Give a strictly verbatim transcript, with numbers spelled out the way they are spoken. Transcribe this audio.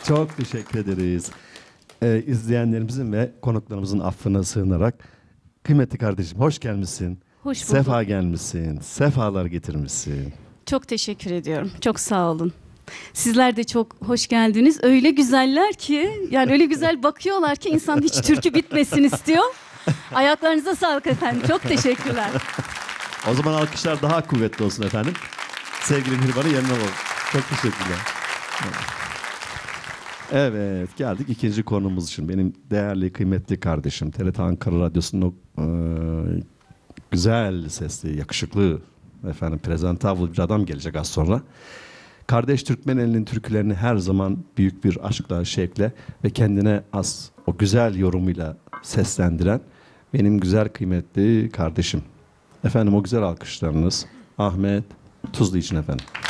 Çok teşekkür ederiz. Ee, izleyenlerimizin ve konuklarımızın affına sığınarak kıymetli kardeşim hoş gelmişsin. Hoş bulduk. Sefa gelmişsin. Sefalar getirmişsin. Çok teşekkür ediyorum. Çok sağ olun. Sizler de çok hoş geldiniz. Öyle güzeller ki, yani öyle güzel bakıyorlar ki insan hiç türkü bitmesin istiyor. Ayaklarınıza sağlık efendim. Çok teşekkürler. O zaman alkışlar daha kuvvetli olsun efendim. Sevgili Mihriban'ı yanına alalım. Çok teşekkürler. Evet, geldik ikinci konumuz için. Benim değerli, kıymetli kardeşim, T R T Ankara Radyosu'nun o e, güzel sesli, yakışıklı, efendim presentable bir adam gelecek az sonra. Kardeş Türkmeneli'nin türkülerini her zaman büyük bir aşkla, şevkle ve kendine az o güzel yorumuyla seslendiren benim güzel, kıymetli kardeşim. Efendim o güzel alkışlarınız Ahmet Tuzlu için efendim.